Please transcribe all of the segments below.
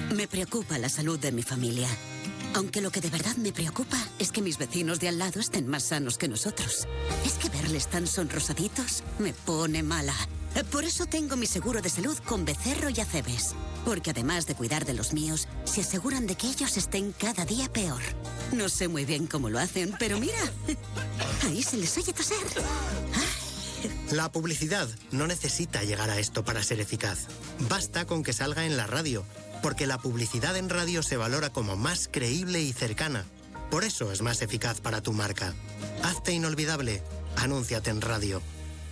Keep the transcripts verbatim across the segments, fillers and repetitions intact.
Me preocupa la salud de mi familia. Aunque lo que de verdad me preocupa es que mis vecinos de al lado estén más sanos que nosotros. Es que verles tan sonrosaditos me pone mala. Por eso tengo mi seguro de salud con Becerro y Acebes. Porque además de cuidar de los míos, se aseguran de que ellos estén cada día peor. No sé muy bien cómo lo hacen, pero mira, ahí se les oye toser. La publicidad no necesita llegar a esto para ser eficaz. Basta con que salga en la radio, porque la publicidad en radio se valora como más creíble y cercana. Por eso es más eficaz para tu marca. Hazte inolvidable. Anúnciate en radio.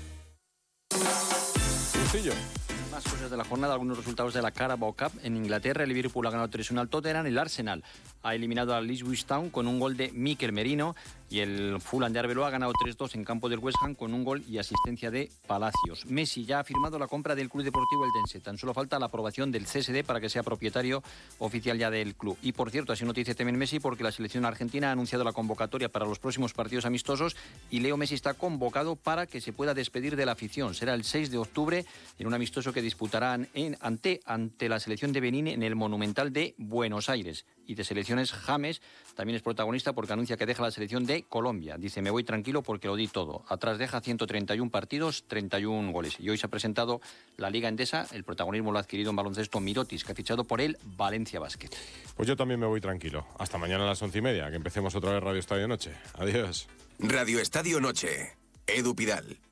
Sencillo. Más cosas de la jornada, algunos resultados de la Carabao Cup. En Inglaterra, el Liverpool ha ganado tres uno al Tottenham, el Arsenal ha eliminado al Ipswich Town con un gol de Mikel Merino y el Fulham de Arbeloa ha ganado tres dos en campo del West Ham con un gol y asistencia de Palacios. Messi ya ha firmado la compra del Club Deportivo Eldense, tan solo falta la aprobación del C S D para que sea propietario oficial ya del club. Y por cierto, así noticia también Messi porque la selección argentina ha anunciado la convocatoria para los próximos partidos amistosos y Leo Messi está convocado para que se pueda despedir de la afición. Será el seis de octubre en un amistoso que disputarán en, ante, ante la selección de Benín en el Monumental de Buenos Aires. Y de selecciones, James también es protagonista porque anuncia que deja la selección de Colombia. Dice, me voy tranquilo porque lo di todo. Atrás deja ciento treinta y uno partidos, treinta y uno goles. Y hoy se ha presentado la Liga Endesa. El protagonismo lo ha adquirido en baloncesto Mirotis, que ha fichado por el Valencia Basket. Pues yo también me voy tranquilo. Hasta mañana a las once y media, que empecemos otra vez Radio Estadio Noche. Adiós. Radio Estadio Noche. Edu Pidal.